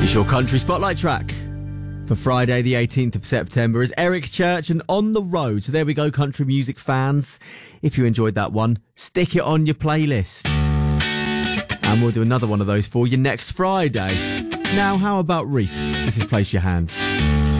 It's your country spotlight track for Friday the 18th of September is Eric Church and On the Road. So there we go, country music fans. If you enjoyed that one, stick it on your playlist. And we'll do another one of those for you next Friday. Now, how about Reef? This is Place Your Hands.